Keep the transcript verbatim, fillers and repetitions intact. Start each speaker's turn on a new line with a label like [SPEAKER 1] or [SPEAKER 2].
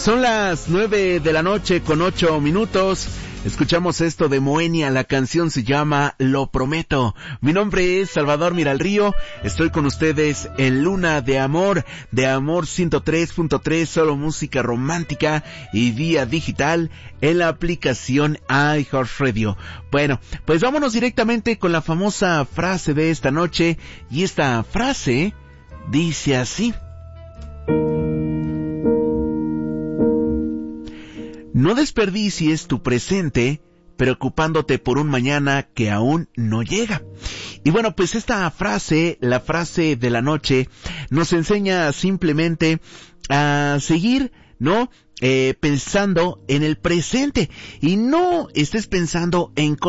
[SPEAKER 1] Son las nueve de la noche con ocho minutos. Escuchamos esto de Moenia, la canción se llama Lo Prometo. Mi nombre es Salvador Miralrío, estoy con ustedes en Luna de Amor, de Amor ciento tres punto tres, solo música romántica y vía digital en la aplicación iHeartRadio. Bueno, pues vámonos directamente con la famosa frase de esta noche, y esta frase dice así: no desperdicies tu presente preocupándote por un mañana que aún no llega. Y bueno, pues esta frase, la frase de la noche, nos enseña simplemente a seguir, ¿no? Eh, pensando en el presente, y no estés pensando en cosas